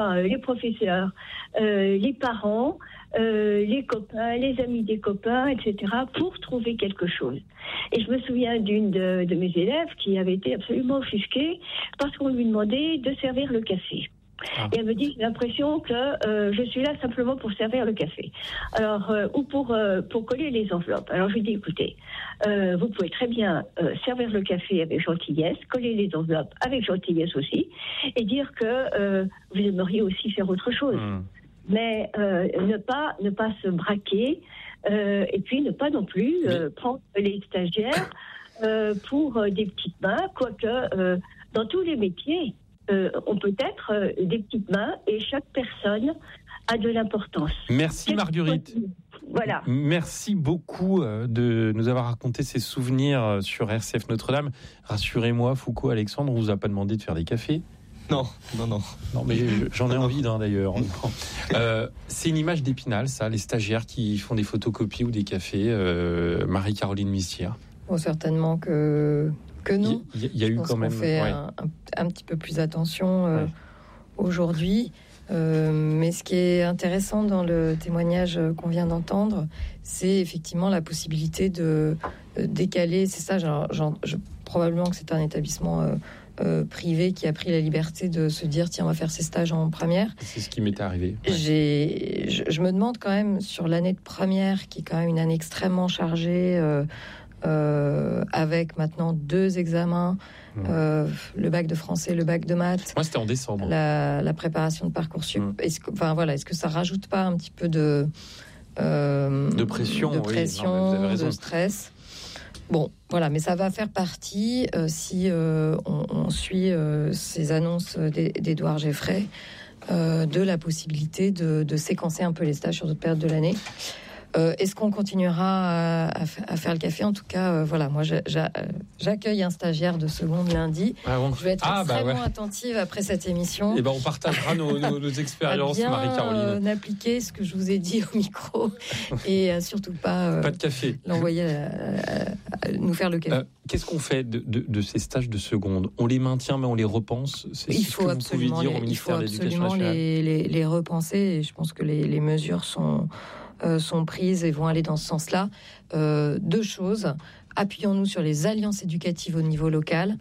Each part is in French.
les professeurs, les parents, les copains, les amis des copains, etc., pour trouver quelque chose. Et je me souviens d'une de mes élèves qui avait été absolument offusquée parce qu'on lui demandait de servir le café. Et elle me dit, j'ai l'impression que je suis là simplement pour servir le café. Alors, ou pour coller les enveloppes. Alors je lui dis, écoutez, vous pouvez très bien servir le café avec gentillesse, coller les enveloppes avec gentillesse aussi, et dire que vous aimeriez aussi faire autre chose. Mais ne pas se braquer, et puis ne pas non plus prendre les stagiaires pour des petites mains, quoique dans tous les métiers, on peut être des petites mains et chaque personne a de l'importance. Merci Marguerite. Voilà. Merci beaucoup de nous avoir raconté ces souvenirs sur RCF Notre-Dame. Rassurez-moi, Foucault, Alexandre, on vous a pas demandé de faire des cafés ? Non, mais j'en ai envie d'ailleurs. C'est une image d'Épinal, ça, les stagiaires qui font des photocopies ou des cafés. Marie-Caroline Missière. Bon, certainement que non. Il y a eu quand même. On fait un petit peu plus attention aujourd'hui. Mais ce qui est intéressant dans le témoignage qu'on vient d'entendre, c'est effectivement la possibilité de décaler. C'est ça, probablement que c'est un établissement privé qui a pris la liberté de se dire tiens, on va faire ses stages en première. C'est ce qui m'était arrivé. Je me demande quand même sur l'année de première, qui est quand même une année extrêmement chargée, avec maintenant 2 examens, le bac de français, le bac de maths. Moi, c'était en décembre. La préparation de Parcoursup. Est-ce que ça rajoute pas un petit peu de pression, de stress? Bon, voilà, mais ça va faire partie, si on suit ces annonces d'Édouard Geffray, de la possibilité de séquencer un peu les stages sur d'autres périodes de l'année. Est-ce qu'on continuera à faire le café ? En tout cas, voilà, moi j'accueille un stagiaire de seconde lundi. Je vais être extrêmement attentive après cette émission. Et on partagera nos expériences, Marie-Caroline. Appliquer ce que je vous ai dit au micro et surtout pas de café. L'envoyer nous faire le café. Qu'est-ce qu'on fait de ces stages de seconde ? On les maintient, mais on les repense. C'est ce que vous pouvez dire au ministère de l'Éducation nationale. Il faut absolument les repenser. Et je pense que les mesures sont prises et vont aller dans ce sens-là. 2 choses. Appuyons-nous sur les alliances éducatives au niveau local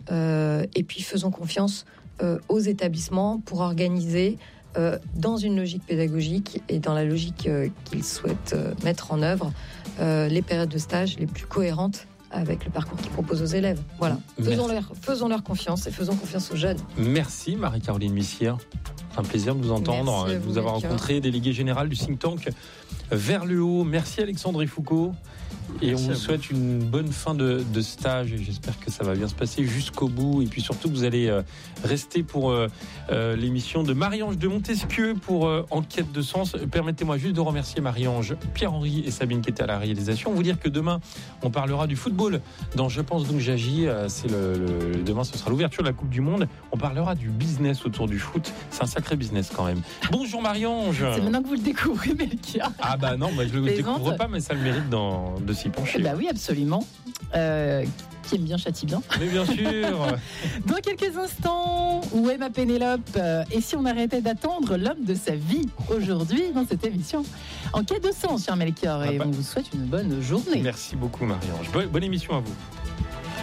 et puis faisons confiance aux établissements pour organiser dans une logique pédagogique et dans la logique qu'ils souhaitent mettre en œuvre les périodes de stage les plus cohérentes avec le parcours qu'ils proposent aux élèves. Voilà. Faisons-leur confiance et faisons confiance aux jeunes. Merci Marie-Caroline Missière. Un plaisir de vous entendre, de vous avoir rencontré, déléguée générale du think tank Vers le haut. Merci Alexandre Foucault. Et merci, on vous souhaite une bonne fin de stage. Et j'espère que ça va bien se passer jusqu'au bout. Et puis surtout, vous allez rester pour l'émission de Marie-Ange de Montesquieu pour Enquête de sens. Permettez-moi juste de remercier Marie-Ange, Pierre-Henri et Sabine qui étaient à la réalisation. Vous dire que demain, on parlera du football. Dans Je pense donc j'agis. Demain, ce sera l'ouverture de la Coupe du Monde. On parlera du business autour du foot. C'est un sacré business quand même. Bonjour Marie-Ange. C'est maintenant que vous le découvrez, Melchior. Ah bah non, je le découvre pas, mais ça le mérite de s'y pencher. Bah oui, absolument. Qui aime bien châtie bien. Mais bien sûr. Dans quelques instants, où est ma Pénélope ? Et si on arrêtait d'attendre l'homme de sa vie aujourd'hui dans cette émission ? En quête de sens, cher Melchior, et on vous souhaite une bonne journée. Merci beaucoup Marie-Ange. Bonne émission à vous.